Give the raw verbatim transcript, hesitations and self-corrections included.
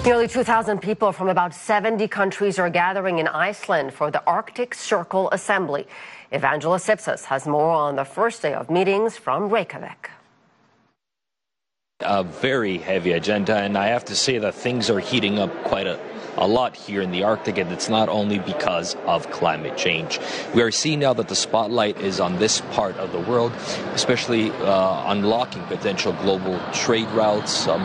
Nearly two thousand people from about seventy countries are gathering in Iceland for the Arctic Circle Assembly. Evangelos Ipsos has more on the first day of meetings from Reykjavik. A very heavy agenda, and I have to say that things are heating up quite a, a lot here in the Arctic, and it's not only because of climate change. We are seeing now that the spotlight is on this part of the world, especially uh, unlocking potential global trade routes, uh,